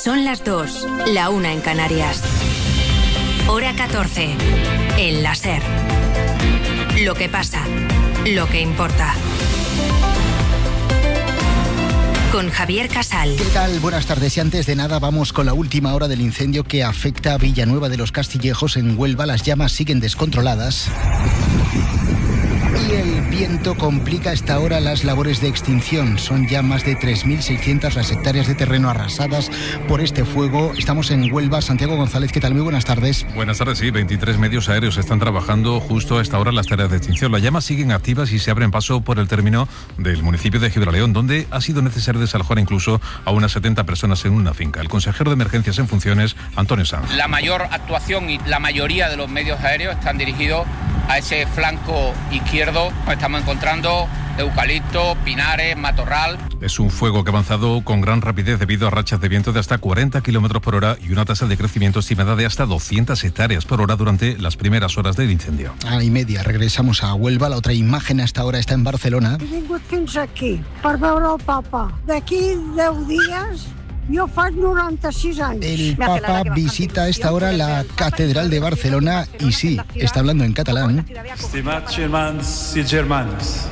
Son las 2, la 1 en Canarias. Hora 14, en la SER. Lo que pasa, lo que importa. Con Javier Casal. ¿Qué tal? Buenas tardes. Y antes de nada vamos con la última hora del incendio que afecta a Villanueva de los Castillejos en Huelva. Las llamas siguen descontroladas. Y el viento complica a esta hora las labores de extinción. Son ya más de 3.600 las hectáreas de terreno arrasadas por este fuego. Estamos en Huelva. Santiago González, ¿qué tal? Muy buenas tardes. Buenas tardes, sí. 23 medios aéreos están trabajando justo a esta hora en las tareas de extinción. Las llamas siguen activas y se abren paso por el término del municipio de Gibraleón, donde ha sido necesario desalojar incluso a unas 70 personas en una finca. El consejero de Emergencias en funciones, Antonio Sanz. La mayor actuación y la mayoría de los medios aéreos están dirigidos a ese flanco izquierdo. Estamos encontrando eucalipto, pinares, matorral. Es un fuego que ha avanzado con gran rapidez debido a rachas de viento de hasta 40 kilómetros por hora y una tasa de crecimiento estimada de hasta 200 hectáreas por hora durante las primeras horas del incendio. A la 1:30 regresamos a Huelva. La otra imagen hasta ahora está en Barcelona. He vingut fins aquí per veure el Papa. D'aquí 10 dies... Yo faig 96 años. El Papa visita a esta hora la Catedral de Barcelona y sí, está hablando en catalán. Estimats germans i germanes,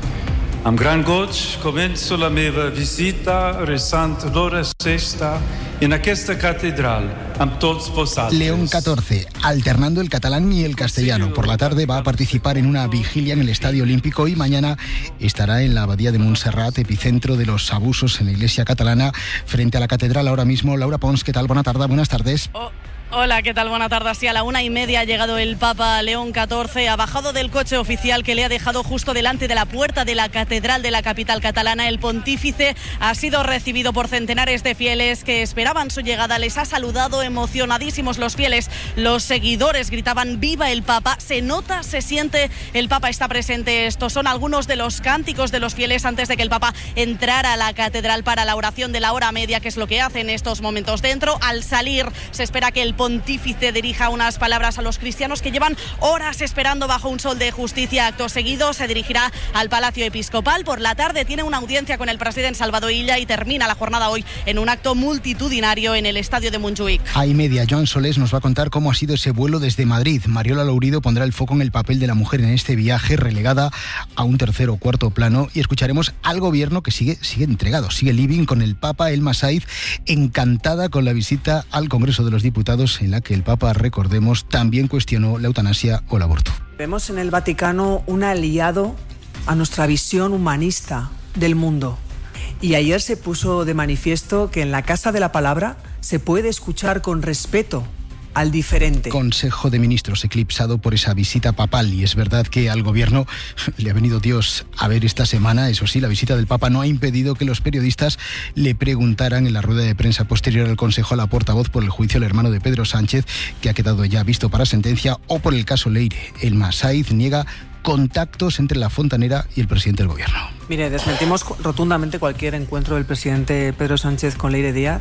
amb gran goig començo la meva visita resant l'hora sexta en aquesta catedral amb tots vosaltres. León XIV, alternando el catalán y el castellano. Por la tarde va a participar en una vigilia en el Estadio Olímpico y mañana estará en la Abadía de Montserrat, epicentro de los abusos en la Iglesia catalana, frente a la catedral ahora mismo. Laura Pons, ¿qué tal? Buenas tardes. Hola, ¿qué tal? Buenas tardes. Sí, a la 1:30 ha llegado el Papa León XIV, ha bajado del coche oficial que le ha dejado justo delante de la puerta de la catedral de la capital catalana. El pontífice ha sido recibido por centenares de fieles que esperaban su llegada. Les ha saludado emocionadísimos los fieles. Los seguidores gritaban ¡Viva el Papa! Se nota, se siente, el Papa está presente. Estos son algunos de los cánticos de los fieles antes de que el Papa entrara a la catedral para la oración de la hora media, que es lo que hace en estos momentos dentro. Al salir se espera que el pontífice dirija unas palabras a los cristianos que llevan horas esperando bajo un sol de justicia. Acto seguido se dirigirá al Palacio Episcopal. Por la tarde tiene una audiencia con el presidente Salvador Illa y termina la jornada hoy en un acto multitudinario en el estadio de Montjuïc. A 1:30, Joan Solés nos va a contar cómo ha sido ese vuelo desde Madrid. Mariola Lourido pondrá el foco en el papel de la mujer en este viaje, relegada a un tercer o cuarto plano, y escucharemos al gobierno que sigue entregado, sigue living con el Papa. Elma Saiz, encantada con la visita al Congreso de los Diputados, en la que el Papa, recordemos, también cuestionó la eutanasia o el aborto. Vemos en el Vaticano un aliado a nuestra visión humanista del mundo. Y ayer se puso de manifiesto que en la Casa de la Palabra se puede escuchar con respeto al diferente. Consejo de Ministros eclipsado por esa visita papal, y es verdad que al gobierno le ha venido Dios a ver esta semana. Eso sí, la visita del Papa no ha impedido que los periodistas le preguntaran en la rueda de prensa posterior al Consejo a la portavoz por el juicio al hermano de Pedro Sánchez, que ha quedado ya visto para sentencia, o por el caso Leire. Elma Saiz niega contactos entre la fontanera y el presidente del gobierno. Mire, desmentimos rotundamente cualquier encuentro del presidente Pedro Sánchez con Leire Díaz.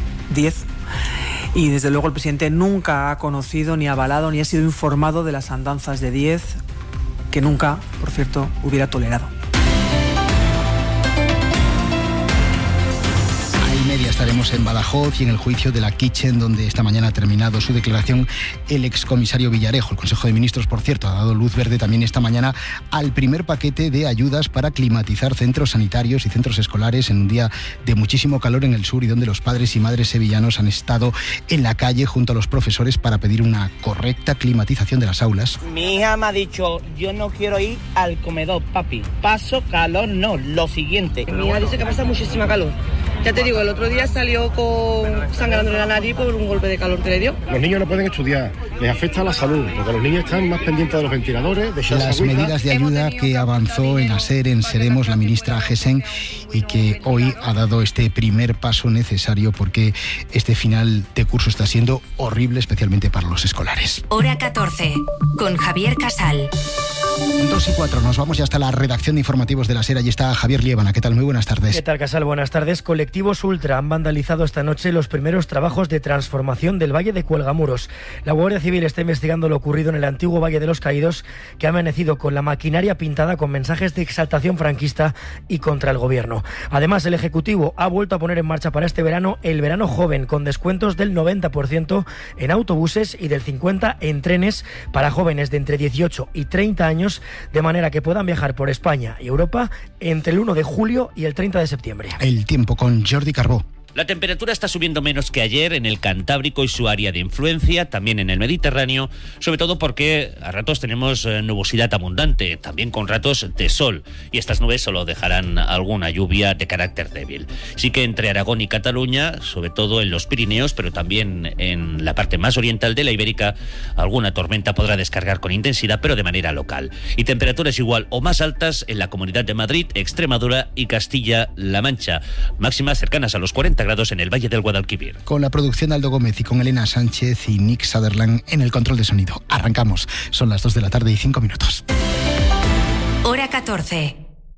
Y desde luego el presidente nunca ha conocido, ni avalado, ni ha sido informado de las andanzas de Díez, que nunca, por cierto, hubiera tolerado. Estaremos en Badajoz y en el juicio de la Kitchen, donde esta mañana ha terminado su declaración el excomisario Villarejo. El Consejo de Ministros, por cierto, ha dado luz verde también esta mañana al primer paquete de ayudas para climatizar centros sanitarios y centros escolares en un día de muchísimo calor en el sur, y donde los padres y madres sevillanos han estado en la calle junto a los profesores para pedir una correcta climatización de las aulas. Mi hija me ha dicho, yo no quiero ir al comedor, papi. Paso calor, no, lo siguiente. Mi hija dice que pasa muchísima calor. Ya te digo, el otro día salió sangrando la nariz por un golpe de calor que le dio. Los niños no pueden estudiar, les afecta a la salud, porque los niños están más pendientes de los ventiladores, de las medidas de ayuda que avanzó en ASER, en Seremos, la ministra Gesen, y que hoy ha dado este primer paso necesario, porque este final de curso está siendo horrible, especialmente para los escolares. Hora 14, con Javier Casal. 2:04, nos vamos ya hasta la redacción de informativos de la SER. Allí está Javier Liébana. ¿Qué tal? Muy buenas tardes. ¿Qué tal, Casal? Buenas tardes. Colectivos Ultra han vandalizado esta noche los primeros trabajos de transformación del Valle de Cuelgamuros. La Guardia Civil está investigando lo ocurrido en el antiguo Valle de los Caídos, que ha amanecido con la maquinaria pintada con mensajes de exaltación franquista y contra el gobierno. Además, el Ejecutivo ha vuelto a poner en marcha para este verano el verano joven, con descuentos del 90% en autobuses y del 50% en trenes para jóvenes de entre 18 y 30 años, de manera que puedan viajar por España y Europa entre el 1 de julio y el 30 de septiembre. El tiempo con Jordi Carbó. La temperatura está subiendo menos que ayer en el Cantábrico y su área de influencia, también en el Mediterráneo, sobre todo porque a ratos tenemos nubosidad abundante, también con ratos de sol, y estas nubes solo dejarán alguna lluvia de carácter débil. Sí que entre Aragón y Cataluña, sobre todo en los Pirineos, pero también en la parte más oriental de la Ibérica, alguna tormenta podrá descargar con intensidad, pero de manera local. Y temperaturas igual o más altas en la Comunidad de Madrid, Extremadura y Castilla-La Mancha, máximas cercanas a los 40 grados en el Valle del Guadalquivir. Con la producción de Aldo Gómez y con Elena Sánchez y Nick Sutherland en el control de sonido. Arrancamos. Son las 2:05 p.m. Hora 14.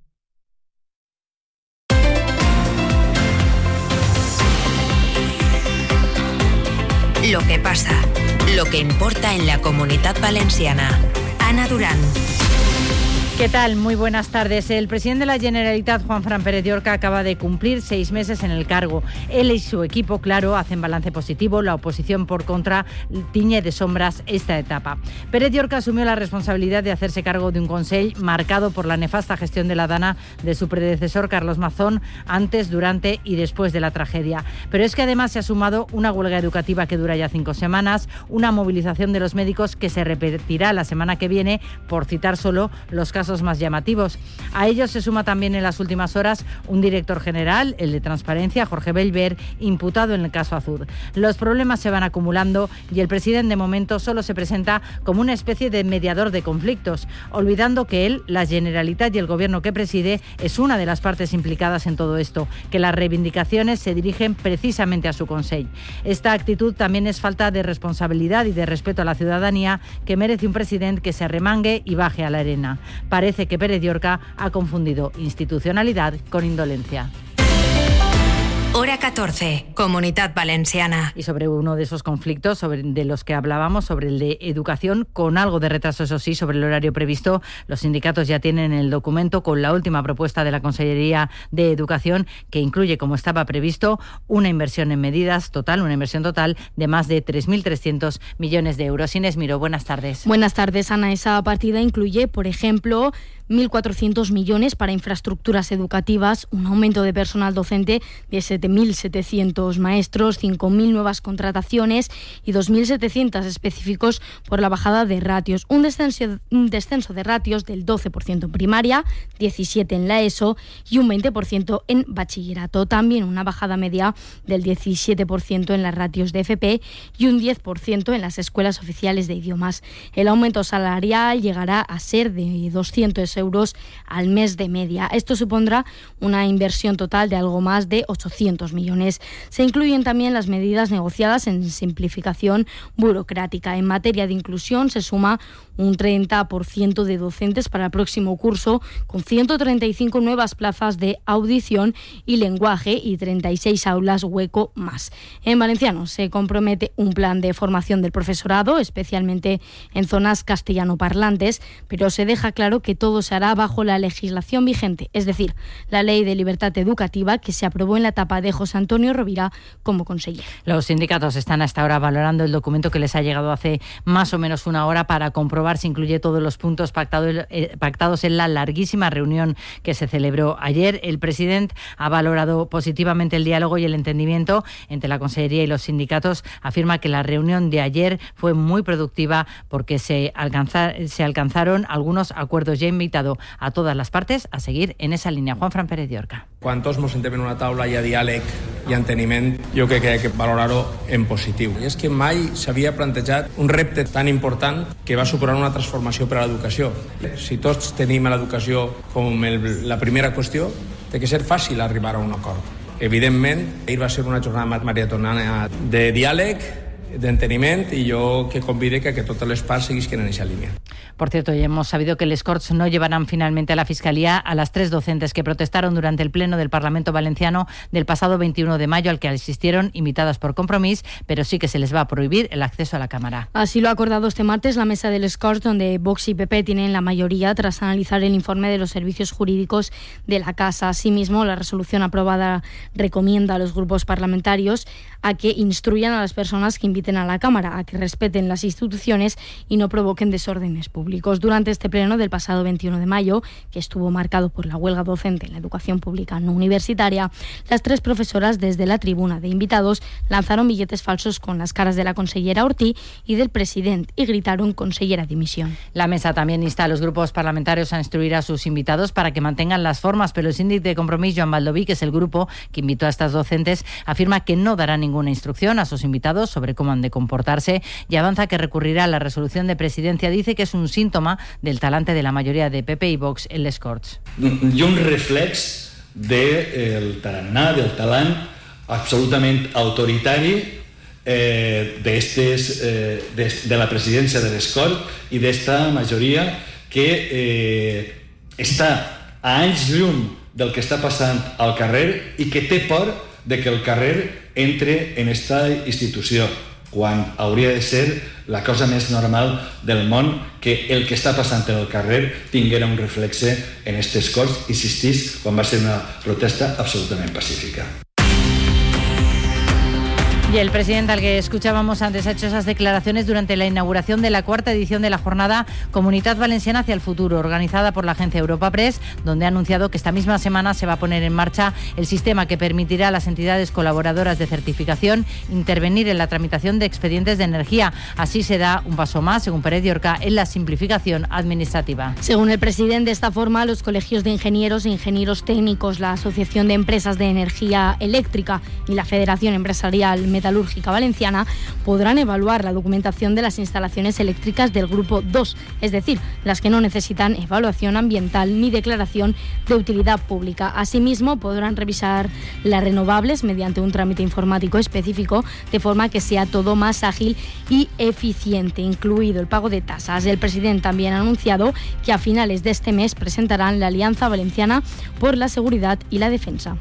Lo que pasa, lo que importa en la Comunitat Valenciana. Ana Durán. ¿Qué tal? Muy buenas tardes. El presidente de la Generalitat, Juanfran Pérez Llorca, acaba de cumplir 6 meses en el cargo. Él y su equipo, claro, hacen balance positivo. La oposición, por contra, tiñe de sombras esta etapa. Pérez Llorca asumió la responsabilidad de hacerse cargo de un Consell marcado por la nefasta gestión de la Dana de su predecesor, Carlos Mazón, antes, durante y después de la tragedia. Pero es que además se ha sumado una huelga educativa que dura ya 5 semanas, una movilización de los médicos que se repetirá la semana que viene, por citar solo los casos más llamativos. A ellos se suma también en las últimas horas un director general, el de Transparencia, Jorge Bellver, imputado en el caso Azud. Los problemas se van acumulando y el presidente de momento solo se presenta como una especie de mediador de conflictos, olvidando que él, la Generalitat y el gobierno que preside es una de las partes implicadas en todo esto, que las reivindicaciones se dirigen precisamente a su Consell. Esta actitud también es falta de responsabilidad y de respeto a la ciudadanía que merece un presidente que se arremangue y baje a la arena. Parece que Pérez Llorca ha confundido institucionalidad con indolencia. Hora 14, Comunitat Valenciana. Y sobre uno de esos conflictos de los que hablábamos, sobre el de educación, con algo de retraso, eso sí, sobre el horario previsto, los sindicatos ya tienen el documento con la última propuesta de la Consellería de Educación, que incluye, como estaba previsto, una inversión en medidas total, una inversión total de más de 3.300 millones de euros. Inés Miró, buenas tardes. Buenas tardes, Ana. Esa partida incluye, por ejemplo, 1.400 millones para infraestructuras educativas, un aumento de personal docente de 7.700 maestros, 5.000 nuevas contrataciones y 2.700 específicos por la bajada de ratios. Un descenso de ratios del 12% en primaria, 17% en la ESO y un 20% en bachillerato. También una bajada media del 17% en las ratios de FP y un 10% en las escuelas oficiales de idiomas. El aumento salarial llegará a ser de 200 euros al mes de media. Esto supondrá una inversión total de algo más de 800 millones. Se incluyen también las medidas negociadas en simplificación burocrática. En materia de inclusión se suma un 30% de docentes para el próximo curso, con 135 nuevas plazas de audición y lenguaje y 36 aulas hueco más. En valenciano se compromete un plan de formación del profesorado, especialmente en zonas castellanoparlantes, pero se deja claro que todo se hará bajo la legislación vigente, es decir, la Ley de Libertad Educativa, que se aprobó en la etapa de José Antonio Rovira como consejero. Los sindicatos están hasta ahora valorando el documento que les ha llegado hace más o menos una hora para comprobar si incluye todos los puntos pactados en la larguísima reunión que se celebró ayer. El presidente ha valorado positivamente el diálogo y el entendimiento entre la Consellería y los sindicatos. Afirma que la reunión de ayer fue muy productiva porque se alcanzaron algunos acuerdos. Ya ha invitado a todas las partes a seguir en esa línia. Juanfran Pérez Llorca. Quan tots ens sentem en una taula hi ha diàleg i enteniment, jo crec que hi ha que valorar-ho en positiu. I és que mai s'havia plantejat un repte tan important que va suposar una transformació per a l'educació. Si tots tenim l'educació com la primera qüestió, té que ser fàcil arribar a un acord. Evidentment, ahir va ser una jornada maratoniana de diàleg, d'enteniment i jo que convide que totes les parts seguisquen en esa línia. Por cierto, ya hemos sabido que les Corts no llevarán finalmente a la Fiscalía a las 3 docentes que protestaron durante el pleno del Parlamento Valenciano del pasado 21 de mayo, al que asistieron invitadas por Compromís, pero sí que se les va a prohibir el acceso a la Cámara. Así lo ha acordado este martes la mesa de les Corts, donde Vox y PP tienen la mayoría tras analizar el informe de los servicios jurídicos de la Casa. Asimismo, la resolución aprobada recomienda a los grupos parlamentarios a que instruyan a las personas que inviten a la Cámara a que respeten las instituciones y no provoquen desórdenes públicos. Durante este pleno del pasado 21 de mayo, que estuvo marcado por la huelga docente en la educación pública no universitaria, las 3 profesoras desde la tribuna de invitados lanzaron billetes falsos con las caras de la consellera Ortí y del presidente y gritaron consellera dimisión. La mesa también insta a los grupos parlamentarios a instruir a sus invitados para que mantengan las formas, pero el síndic de Compromís, Joan Baldoví, que es el grupo que invitó a estas docentes, afirma que no dará ninguna instrucción a sus invitados sobre cómo han de comportarse y avanza que recurrirá a la resolución de presidencia. Dice que es un síntoma del talante de la mayoría de PP y Vox en les Corts. I un reflex del tarannà, del talent absolutament autoritari de la presidència de les Corts i d'esta majoria que està a anys llum del que està passant al carrer i que té por de que el carrer entre en esta institució, quan hauria de ser la cosa més normal del món que el que està passant en el carrer tinguera un reflexe en aquestes Corts, insistís, quan va ser una protesta absolutament pacífica. Y el presidente al que escuchábamos antes ha hecho esas declaraciones durante la inauguración de la 4ª edición de la jornada Comunitat Valenciana hacia el futuro, organizada por la agencia Europa Press, donde ha anunciado que esta misma semana se va a poner en marcha el sistema que permitirá a las entidades colaboradoras de certificación intervenir en la tramitación de expedientes de energía. Así se da un paso más, según Pérez Llorca, en la simplificación administrativa. Según el presidente, de esta forma, los colegios de ingenieros e ingenieros técnicos, la Asociación de Empresas de Energía Eléctrica y la Federación Empresarial Metalúrgica Valenciana podrán evaluar la documentación de las instalaciones eléctricas del Grupo 2, es decir, las que no necesitan evaluación ambiental ni declaración de utilidad pública. Asimismo, podrán revisar las renovables mediante un trámite informático específico, de forma que sea todo más ágil y eficiente, incluido el pago de tasas. El presidente también ha anunciado que a finales de este mes presentarán la Alianza Valenciana por la Seguridad y la Defensa.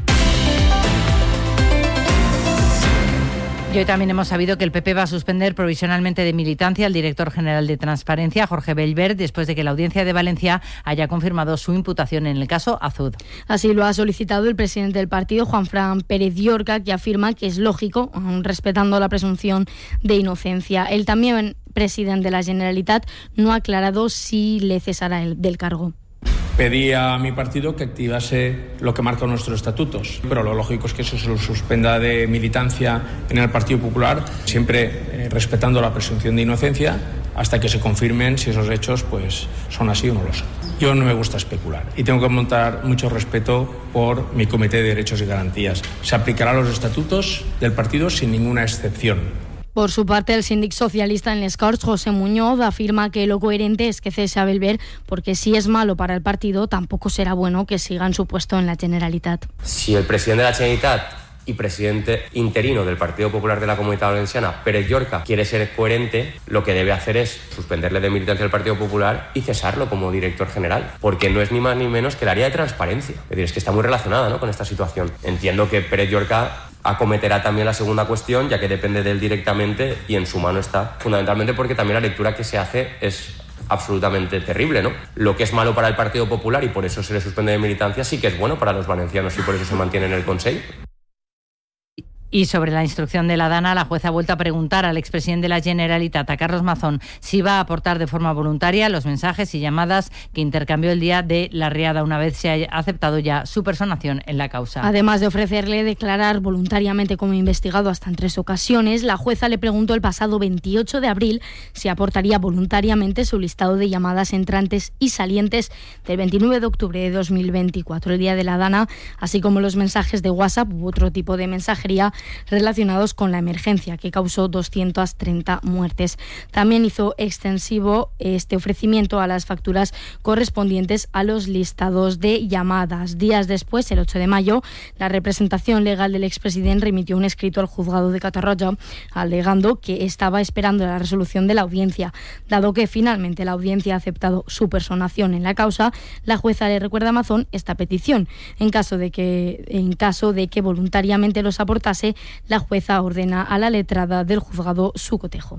Y hoy también hemos sabido que el PP va a suspender provisionalmente de militancia al director general de Transparencia, Jorge Bellver, después de que la Audiencia de Valencia haya confirmado su imputación en el caso Azud. Así lo ha solicitado el presidente del partido, Juanfran Pérez Llorca, que afirma que es lógico, aun respetando la presunción de inocencia. Él también, presidente de la Generalitat, no ha aclarado si le cesará del cargo. Pedí a mi partido que activase lo que marcan nuestros estatutos, pero lo lógico es que eso se lo suspenda de militancia en el Partido Popular, siempre respetando la presunción de inocencia, hasta que se confirmen si esos hechos pues son así o no lo son. Yo no me gusta especular y tengo que montar mucho respeto por mi Comité de Derechos y Garantías. Se aplicarán los estatutos del partido sin ninguna excepción. Por su parte, el síndic socialista en les Corts, José Muñoz, afirma que lo coherente es que cese a Bellver, porque si es malo para el partido, tampoco será bueno que siga en su puesto en la Generalitat. Si el presidente de la Generalitat y presidente interino del Partido Popular de la Comunidad Valenciana, Pérez Llorca, quiere ser coherente, lo que debe hacer es suspenderle de militancia del Partido Popular y cesarlo como director general, porque no es ni más ni menos que el área de transparencia. Es decir, es que está muy relacionada, ¿no?, con esta situación. Entiendo que Pérez Llorca acometerá también la segunda cuestión, ya que depende de él directamente y en su mano está, fundamentalmente porque también la lectura que se hace es absolutamente terrible, ¿no? Lo que es malo para el Partido Popular y por eso se le suspende de militancia, sí que es bueno para los valencianos y por eso se mantiene en el Consell. Y sobre la instrucción de la DANA, la jueza ha vuelto a preguntar al expresidente de la Generalitat, a Carlos Mazón, si va a aportar de forma voluntaria los mensajes y llamadas que intercambió el día de la riada, una vez se haya aceptado ya su personación en la causa. Además de ofrecerle declarar voluntariamente como investigado hasta en 3 ocasiones, la jueza le preguntó el pasado 28 de abril si aportaría voluntariamente su listado de llamadas entrantes y salientes del 29 de octubre de 2024, el día de la DANA, así como los mensajes de WhatsApp u otro tipo de mensajería relacionados con la emergencia, que causó 230 muertes. También hizo extensivo este ofrecimiento a las facturas correspondientes a los listados de llamadas. Días después, el 8 de mayo, la representación legal del expresidente remitió un escrito al juzgado de Catarroja alegando que estaba esperando la resolución de la audiencia. Dado que finalmente la audiencia ha aceptado su personación en la causa, la jueza le recuerda a Mazón esta petición. En caso de que voluntariamente los aportase, la jueza ordena a la letrada del juzgado su cotejo.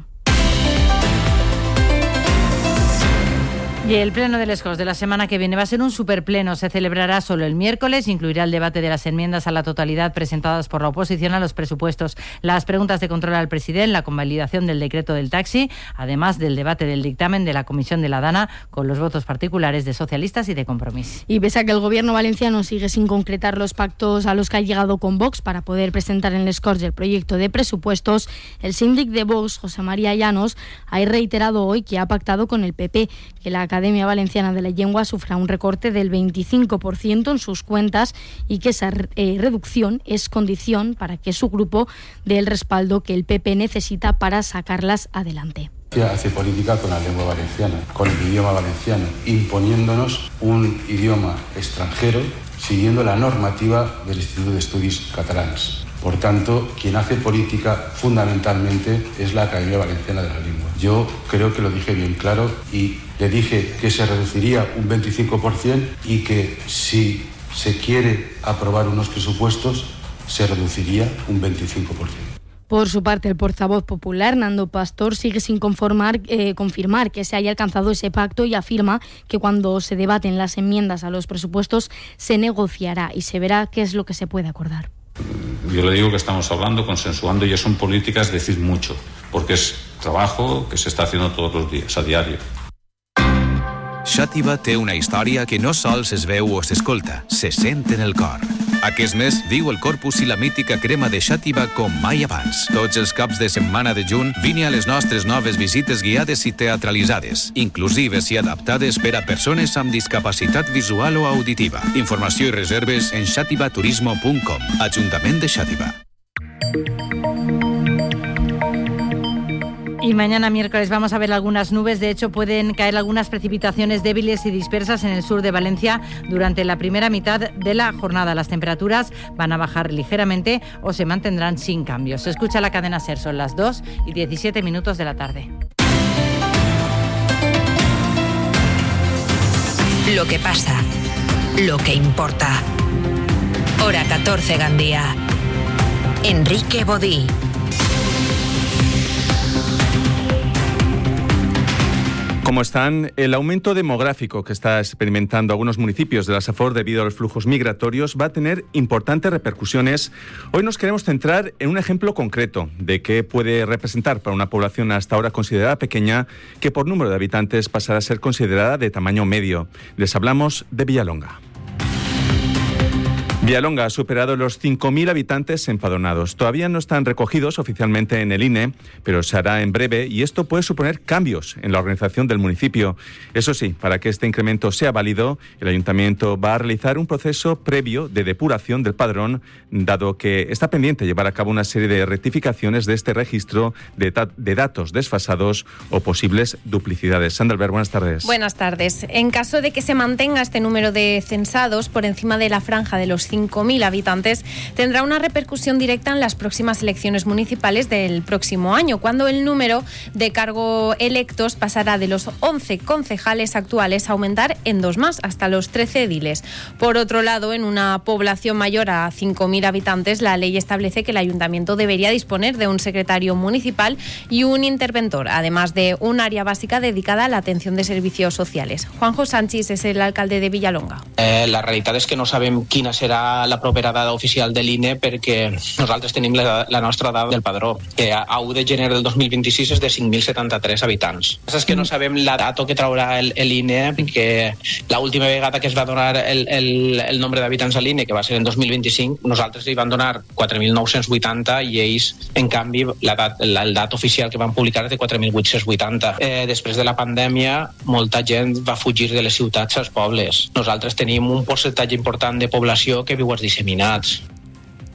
Y el pleno del Escós de la semana que viene va a ser un superpleno. Se celebrará solo el miércoles. Incluirá el debate de las enmiendas a la totalidad presentadas por la oposición a los presupuestos, las preguntas de control al presidente, la convalidación del decreto del taxi, además del debate del dictamen de la Comisión de la Dana con los votos particulares de socialistas y de Compromís. Y pese a que el gobierno valenciano sigue sin concretar los pactos a los que ha llegado con Vox para poder presentar en el Escós el proyecto de presupuestos, el síndic de Vox, José María Llanos, ha reiterado hoy que ha pactado con el PP que la Academia Valenciana de la Llengua sufra un recorte del 25% en sus cuentas y que esa reducción es condición para que su grupo dé el respaldo que el PP necesita para sacarlas adelante. Hace política con la lengua valenciana, con el idioma valenciano, imponiéndonos un idioma extranjero siguiendo la normativa del Instituto de Estudios Catalans. Por tanto, quien hace política fundamentalmente es la Academia Valenciana de la Lengua. Yo creo que lo dije bien claro y le dije que se reduciría un 25% y que si se quiere aprobar unos presupuestos se reduciría un 25%. Por su parte, el portavoz popular, Nando Pastor, sigue sin confirmar que se haya alcanzado ese pacto y afirma que cuando se debaten las enmiendas a los presupuestos se negociará y se verá qué es lo que se puede acordar. Yo le digo que estamos hablando, consensuando, y son políticas decir mucho, porque es trabajo que se está haciendo todos los días, a diario. Xàtiva té una història que no sols es veu o s'escolta, se sent en el cor. Aquest mes viu el Corpus i la mítica crema de Xàtiva com mai abans. Tots els caps de setmana de juny vine a les nostres noves visites guiades i teatralitzades, inclusives i adaptades per a persones amb discapacitat visual o auditiva. Informació i reserves en xativaturismo.com. Ajuntament de Xàtiva. Y mañana miércoles vamos a ver algunas nubes. De hecho, pueden caer algunas precipitaciones débiles y dispersas en el sur de Valencia durante la primera mitad de la jornada. Las temperaturas van a bajar ligeramente o se mantendrán sin cambios. Se escucha la cadena SER, son las 2:17 de la tarde. Lo que pasa, lo que importa. Hora 14, Gandía. Enrique Bodí. ¿Cómo están? El aumento demográfico que está experimentando algunos municipios de la Safor debido a los flujos migratorios va a tener importantes repercusiones. Hoy nos queremos centrar en un ejemplo concreto de qué puede representar para una población hasta ahora considerada pequeña que por número de habitantes pasará a ser considerada de tamaño medio. Les hablamos de Villalonga. Villalonga ha superado los 5.000 habitantes empadronados. Todavía no están recogidos oficialmente en el INE, pero se hará en breve y esto puede suponer cambios en la organización del municipio. Eso sí, para que este incremento sea válido, el ayuntamiento va a realizar un proceso previo de depuración del padrón, dado que está pendiente llevar a cabo una serie de rectificaciones de este registro de datos desfasados o posibles duplicidades. Sandra Albert, buenas tardes. Buenas tardes. En caso de que se mantenga este número de censados por encima de la franja de los 5.000 habitantes, tendrá una repercusión directa en las próximas elecciones municipales del próximo año, cuando el número de cargo electos pasará de los 11 concejales actuales a aumentar en 2 más, hasta los 13 ediles. Por otro lado, en una población mayor a 5.000 habitantes, la ley establece que el ayuntamiento debería disponer de un secretario municipal y un interventor, además de un área básica dedicada a la atención de servicios sociales. Juanjo Sánchez és el alcalde de Villalonga. La realitat és que no sabem quina serà la propera dada oficial de l'INE perquè nosaltres tenim la nostra dada del padró, que a 1 de gener del 2026 és de 5.073 habitants. És que no sabem la data que traurà l'INE, perquè l'última vegada que es va donar el nombre d'habitants a l'INE, que va ser en 2025, nosaltres li van donar 4.980 i ells, en canvi, el dat oficial que van publicar és de 4.880. Després de la pandèmia, molta gent va fugir de les ciutats als pobles. Nosaltres tenim un percentatge important de població que viu als disseminats.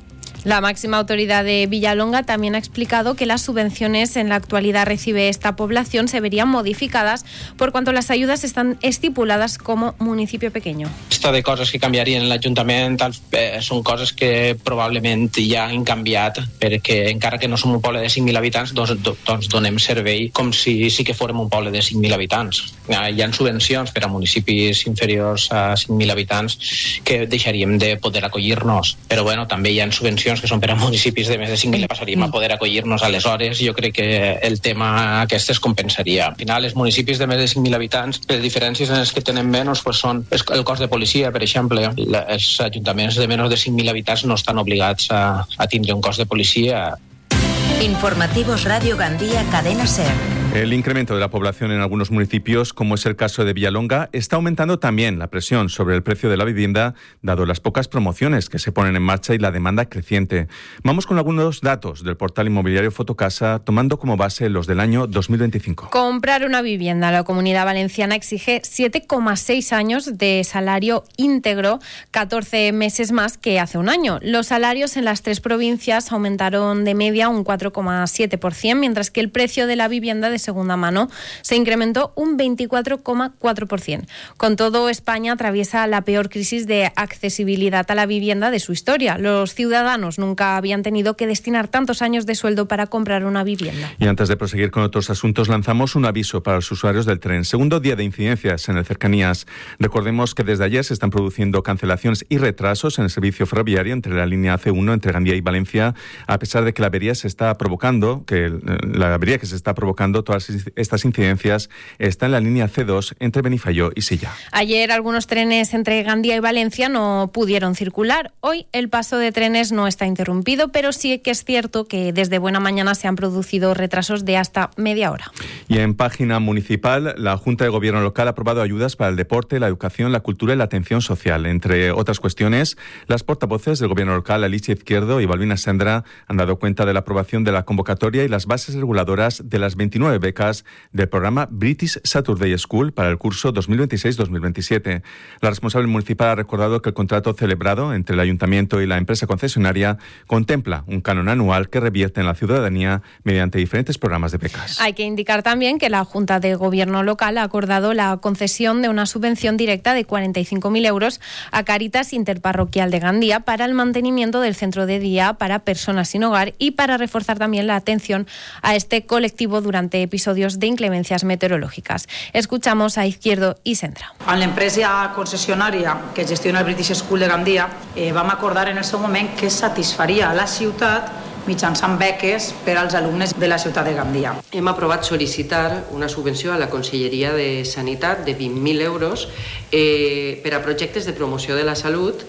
La máxima autoridad de Villalonga también ha explicado que las subvenciones en la actualidad recibe esta población se verían modificadas por cuanto las ayudas están estipuladas como municipio pequeño. Esto de coses que canviarien en l'Ajuntament són coses que probablement ja han canviat, perquè encara que no som un poble de 5.000 habitants, doncs donem servei com si sí que fórem un poble de 5.000 habitants. Hi ha subvencions per a municipis inferiors a 5.000 habitants que deixaríem de poder acollir-nos, però bueno, també hi ha subvencions que són per a municipis de més de 5.000, passaríem a poder acollir-nos. Aleshores, jo crec que el tema aquest es compensaria. Al final, els municipis de més de 5.000 habitants, les diferències en els que tenen menys pues són el cos de policia, per exemple. Els ajuntaments de menys de 5.000 habitants no estan obligats a tindre un cos de policia. Informativos Radio Gandía, Cadena SER. El incremento de la población en algunos municipios, como es el caso de Villalonga, está aumentando también la presión sobre el precio de la vivienda, dado las pocas promociones que se ponen en marcha y la demanda creciente. Vamos con algunos datos del portal inmobiliario Fotocasa, tomando como base los del año 2025. Comprar una vivienda. La Comunidad Valenciana exige 7,6 años de salario íntegro, 14 meses más que hace un año. Los salarios en las 3 provincias aumentaron de media un 4,7%, mientras que el precio de la vivienda de segunda mano se incrementó un 24,4%. Con todo, España atraviesa la peor crisis de accesibilidad a la vivienda de su historia. Los ciudadanos nunca habían tenido que destinar tantos años de sueldo para comprar una vivienda. Y antes de proseguir con otros asuntos, lanzamos un aviso para los usuarios del tren. Segundo día de incidencias en el Cercanías. Recordemos que desde ayer se están produciendo cancelaciones y retrasos en el servicio ferroviario entre la línea C1 entre Gandía y Valencia, a pesar de que la avería que se está provocando, todas estas incidencias, está en la línea C2 entre Benifayó y Silla. Ayer algunos trenes entre Gandía y Valencia no pudieron circular. Hoy el paso de trenes no está interrumpido, pero sí que es cierto que desde buena mañana se han producido retrasos de hasta media hora. Y en página municipal, la Junta de Gobierno local ha aprobado ayudas para el deporte, la educación, la cultura y la atención social. Entre otras cuestiones, las portavoces del Gobierno local, Alicia Izquierdo y Balbina Sendra, han dado cuenta de la aprobación de la convocatoria y las bases reguladoras de las 29 becas del programa British Saturday School para el curso 2026-2027. La responsable municipal ha recordado que el contrato celebrado entre el Ayuntamiento y la empresa concesionaria contempla un canon anual que revierte en la ciudadanía mediante diferentes programas de becas. Hay que indicar también que la Junta de Gobierno local ha acordado la concesión de una subvención directa de 45.000 euros a Cáritas Interparroquial de Gandía para el mantenimiento del centro de día para personas sin hogar y para reforzar también la atención a este colectivo durante episodios de inclemencias meteorològiques. Escuchamos a Izquierdo i Sendra. En l'empresa concessionària que gestiona el British School de Gandia vam acordar en el seu moment que satisfaria a la ciutat mitjançant beques per als alumnes de la ciutat de Gandia. Hem aprovat sol·licitar una subvenció a la Conselleria de Sanitat de 20.000 euros per a projectes de promoció de la salut.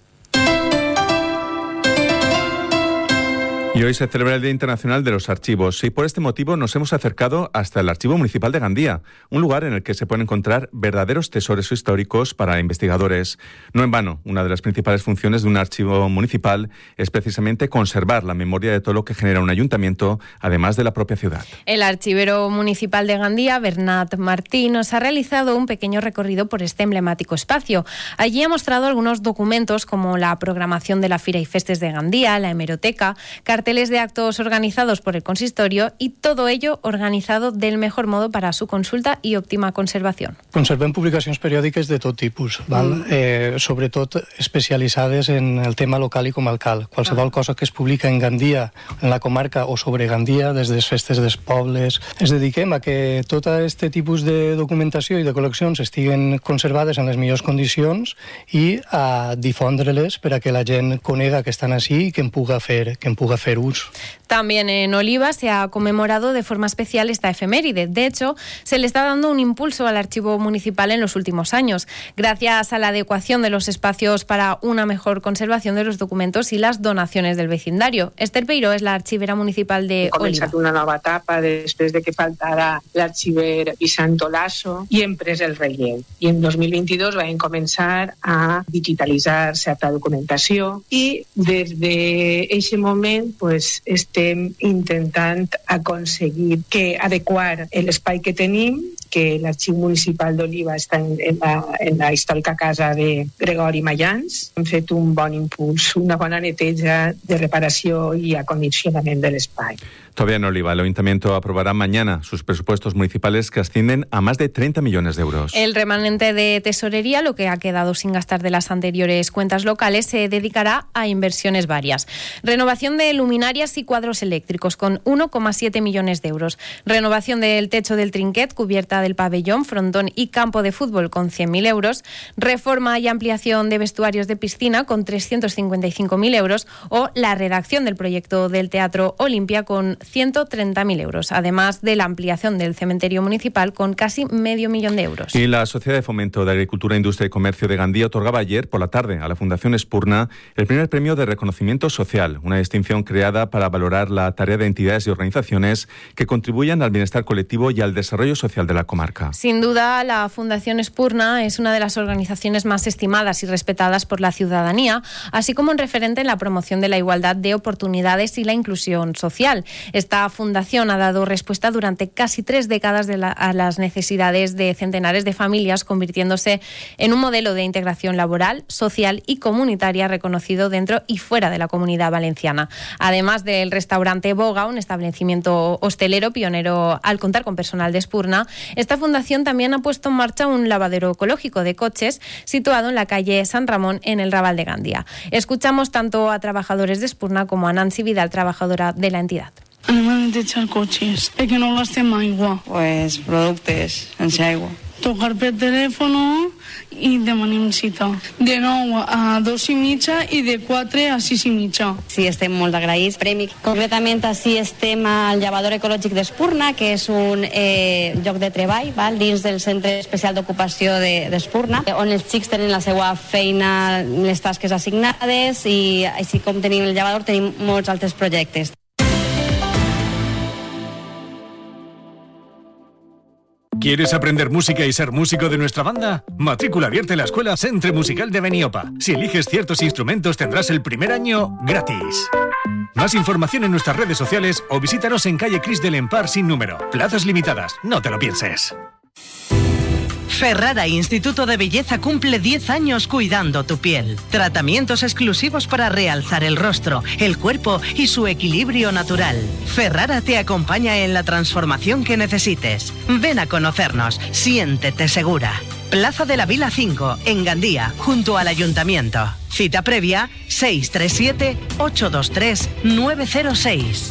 Y hoy se celebra el Día Internacional de los Archivos y por este motivo nos hemos acercado hasta el Archivo Municipal de Gandía, un lugar en el que se pueden encontrar verdaderos tesoros históricos para investigadores. No en vano, una de las principales funciones de un archivo municipal es precisamente conservar la memoria de todo lo que genera un ayuntamiento, además de la propia ciudad. El archivero municipal de Gandía, Bernat Martí, nos ha realizado un pequeño recorrido por este emblemático espacio. Allí ha mostrado algunos documentos como la programación de la Fira y Festes de Gandía, la hemeroteca, carteles de actos organizados por el consistorio y todo ello organizado del mejor modo para su consulta i òptima conservació. Conservem publicacions periòdiques de tot tipus, sobretot especialitzades en el tema local i comarcal. Qualsevol cosa que es publica en Gandia, en la comarca o sobre Gandia, des de les festes dels pobles. Ens dediquem a que tot aquest tipus de documentació i de col·leccions estiguen conservades en les millors condicions i a difondre-les per a que la gent conega que estan així i que en puga fer uso. También en Oliva se ha conmemorado de forma especial esta efeméride. De hecho, se le está dando un impulso al archivo municipal en los últimos años, gracias a la adecuación de los espacios para una mejor conservación de los documentos y las donaciones del vecindario. Esther Peiró es la archivera municipal de Oliva. Ha començat una nova etapa després de que faltara l'arxiver Vicent Olaso i hem pres el relleu. I en 2022 vam començar a digitalitzar certa documentació i des d'aquest moment estem intentant aconseguir adequar l'espai que tenim que l'Arxiu Municipal d'Oliva està en la històrica casa de Gregori Mayans. Hem fet un bon impuls, una bona neteja de reparació i acondicionament de l'espai. Todavía en Oliva, el Ayuntamiento aprobará mañana sus presupuestos municipales que ascienden a más de 30 millones de euros. El remanente de tesorería, lo que ha quedado sin gastar de las anteriores cuentas locales, se dedicará a inversiones varias. Renovación de luminarias y cuadros eléctricos con 1,7 millones de euros. Renovación del techo del trinquet, cubierta del pabellón, frontón y campo de fútbol con 100.000 euros. Reforma y ampliación de vestuarios de piscina con 355.000 euros. O la redacción del proyecto del Teatro Olimpia con 130.000 euros, además de la ampliación del cementerio municipal con casi $500.000 de euros. Y la Sociedad de Fomento de Agricultura, Industria y Comercio de Gandía otorgaba ayer por la tarde a la Fundación Espurna el primer premio de reconocimiento social, una distinción creada para valorar la tarea de entidades y organizaciones que contribuyan al bienestar colectivo y al desarrollo social de la comarca. Sin duda, la Fundación Espurna es una de las organizaciones más estimadas y respetadas por la ciudadanía, así como un referente en la promoción de la igualdad de oportunidades y la inclusión social. Esta fundación ha dado respuesta durante casi 3 décadas a las necesidades de centenares de familias, convirtiéndose en un modelo de integración laboral, social y comunitaria reconocido dentro y fuera de la Comunidad Valenciana. Además del restaurante Boga, un establecimiento hostelero pionero al contar con personal de Espurna, esta fundación también ha puesto en marcha un lavadero ecológico de coches situado en la calle San Ramón, en el Raval de Gandía. Escuchamos tanto a trabajadores de Espurna como a Nancy Vidal, trabajadora de la entidad. Anem a netejar cotxes, perquè no gastem aigua. Pues productes, sense aigua. Tocar per telèfon i demanem cita. De 9 a 2:30 i de 4 a 6:30. Sí, estem molt agraïts. Premi. Concretament, així estem al llavador ecològic d'Espurna, que és un lloc de treball dins del Centre Especial d'Ocupació d'Espurna, on els xics tenen la seva feina, les tasques assignades, i així com tenim el llavador, tenim molts altres projectes. ¿Quieres aprender música y ser músico de nuestra banda? Matrícula abierta en la Escuela Centre Musical de Beniopa. Si eliges ciertos instrumentos tendrás el primer año gratis. Más información en nuestras redes sociales o visítanos en calle Cris del Empar sin número. Plazas limitadas, no te lo pienses. Ferrara Instituto de Belleza cumple 10 años cuidando tu piel. Tratamientos exclusivos para realzar el rostro, el cuerpo y su equilibrio natural. Ferrara te acompaña en la transformación que necesites. Ven a conocernos, siéntete segura. Plaza de la Vila 5, en Gandía, junto al Ayuntamiento. Cita previa 637-823-906.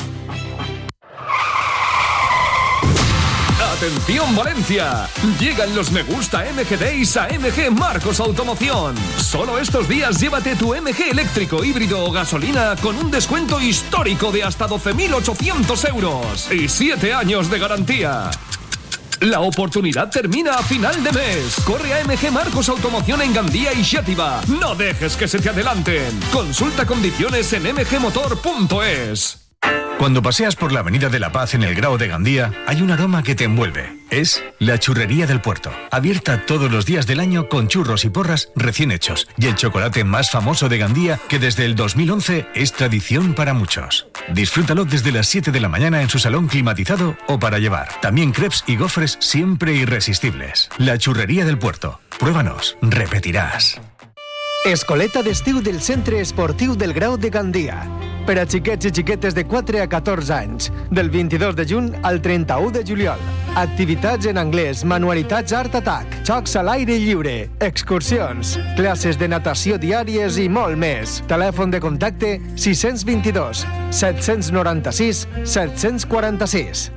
¡Atención Valencia! Llegan los Me Gusta MG Days a MG Marcos Automoción. Solo estos días llévate tu MG eléctrico, híbrido o gasolina con un descuento histórico de hasta 12.800 euros y 7 años de garantía. La oportunidad termina a final de mes. Corre a MG Marcos Automoción en Gandía y Xàtiva. No dejes que se te adelanten. Consulta condiciones en mgmotor.es. Cuando paseas por la Avenida de la Paz en el Grao de Gandía, hay un aroma que te envuelve. Es la Churrería del Puerto, abierta todos los días del año con churros y porras recién hechos y el chocolate más famoso de Gandía, que desde el 2011 es tradición para muchos. Disfrútalo desde las 7 de la mañana en su salón climatizado o para llevar. También crepes y gofres siempre irresistibles. La Churrería del Puerto. Pruébanos, repetirás. Escoleta d'estiu del Centre Esportiu del Grau de Gandia. Per a xiquets i xiquetes de 4 a 14 anys, del 22 de juny al 31 de juliol. Activitats en anglès, manualitats Art Attack, jocs a l'aire lliure, excursions, classes de natació diàries i molt més. Telèfon de contacte 622 796 746.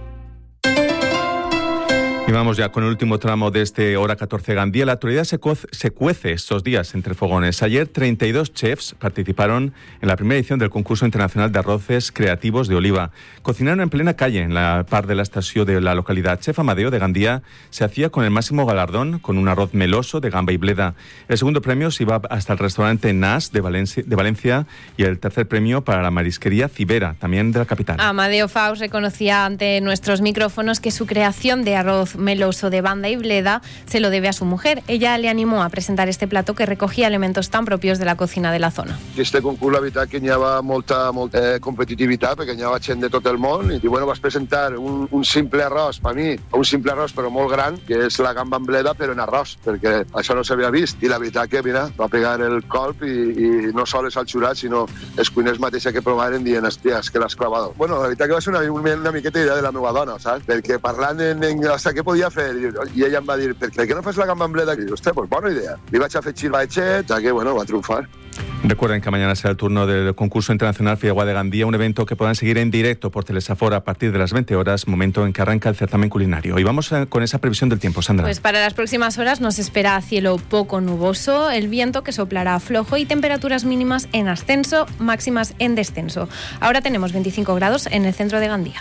Y vamos ya con el último tramo de este Hora 14 Gandía. La actualidad se cuece estos días entre fogones. Ayer 32 chefs participaron en la primera edición del concurso internacional de arroces creativos de Oliva. Cocinaron en plena calle, en la par de la estación de la localidad. Chef Amadeo de Gandía se hacía con el máximo galardón, con un arroz meloso de gamba y bleda. El segundo premio se iba hasta el restaurante Nas de Valencia y el tercer premio para la marisquería Cibera, también de la capital. Amadeo Faust reconocía ante nuestros micrófonos que su creación de arroz arroz meloso de banda y bleda se lo debe a su mujer. Ella le animó a presentar este plato que recogía elementos tan propios de la cocina de la zona. Este concurs, la veritat que hi havia molta competitivitat, perquè hi havia gent de tot el món, i bueno, vas presentar un simple arròs, per mi, un simple arròs però molt gran, que és la gamba en bleda però en arròs, perquè això no s'havia vist, i la veritat que, mira, va pegar el colp i no sols al jurat, sinó els cuiners mateixos que provaren dient, hòstia, és que l'has clavat. Bueno, la veritat que va ser una miqueta idea de la meva dona, saps? Perquè parlant hasta què podia fer, i ella em va dir, per què no fas la gamba en bleda? I dic, hòstia, pues bona idea. Li vaig afegir baixet, ja que, bueno, va triomfar. Recuerden que mañana será el turno del concurso internacional Fideuà de Gandía, un evento que podrán seguir en directo por Telesafora a partir de las 20 horas, momento en que arranca el certamen culinario. Y vamos con esa previsión del tiempo, Sandra. Pues para las próximas horas nos espera cielo poco nuboso, el viento que soplará flojo y temperaturas mínimas en ascenso, máximas en descenso. Ahora tenemos 25 grados en el centro de Gandía.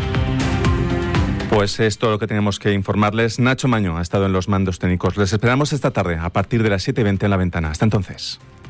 Pues es todo lo que tenemos que informarles. Nacho Maño ha estado en los mandos técnicos. Les esperamos esta tarde a partir de las 7:20 en La Ventana. Hasta entonces.